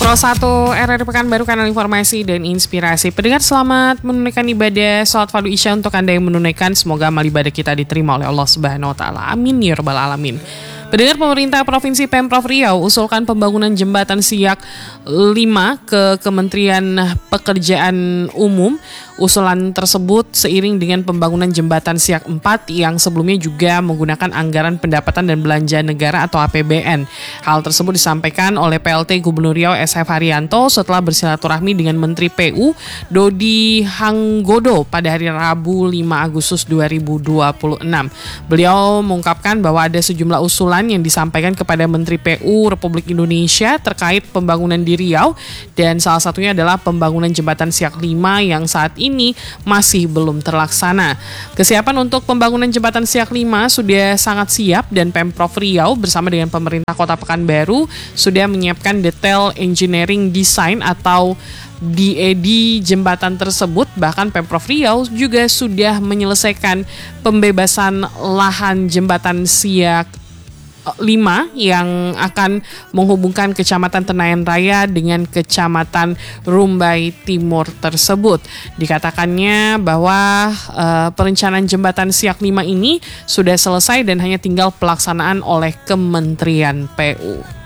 101 RRI Pekanbaru, kanal informasi dan inspirasi. Pendengar, selamat menunaikan ibadah salat fardu Isya untuk Anda yang menunaikan. Semoga amal ibadah kita diterima oleh Allah Subhanahu wa taala. Amin ya rabbal alamin. Pendengar, pemerintah Provinsi Pemprov Riau usulkan pembangunan jembatan Siak 5 ke Kementerian Pekerjaan Umum. Usulan tersebut seiring dengan pembangunan jembatan Siak 4 yang sebelumnya juga menggunakan anggaran pendapatan dan belanja negara atau APBN. Hal tersebut disampaikan oleh PLT Gubernur Riau SF Haryanto setelah bersilaturahmi dengan Menteri PU Dodi Hanggodo pada hari Rabu 5 Agustus 2026. Beliau mengungkapkan bahwa ada sejumlah usulan yang disampaikan kepada Menteri PU Republik Indonesia terkait pembangunan di Riau, dan salah satunya adalah pembangunan jembatan Siak 5 yang saat ini masih belum terlaksana. Kesiapan untuk pembangunan jembatan Siak 5 sudah sangat siap dan Pemprov Riau bersama dengan pemerintah Kota Pekanbaru sudah menyiapkan detail engineering design atau DED jembatan tersebut. Bahkan Pemprov Riau juga sudah menyelesaikan pembebasan lahan jembatan Siak 5 yang akan menghubungkan Kecamatan Tenayan Raya dengan Kecamatan Rumbai Timur tersebut. Dikatakannya bahwa perencanaan jembatan Siak 5 ini sudah selesai dan hanya tinggal pelaksanaan oleh Kementerian PU.